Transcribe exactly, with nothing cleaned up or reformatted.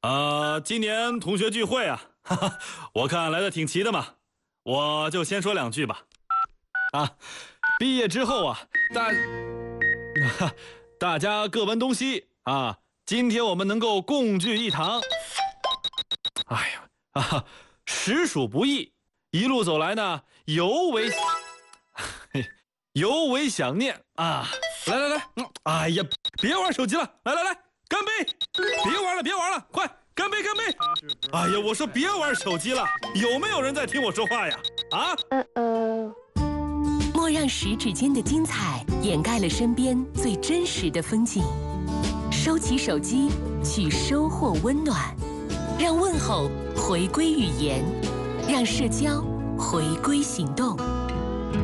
呃，今年同学聚会啊，哈哈，我看来的挺齐的嘛，我就先说两句吧。啊，毕业之后啊，大，啊、大家各奔东西啊，今天我们能够共聚一堂，哎呀啊，实属不易。一路走来呢，尤为，尤为想念啊！来来来，嗯，哎呀，别玩手机了，来来来，干杯！别玩了，别玩了，快干杯，干杯！哎呀，我说别玩手机了，有没有人在听我说话呀？啊？呃呃。 莫让十指间的精彩掩盖了身边最真实的风景。收起手机，去收获温暖，让问候回归语言，让社交回归行动。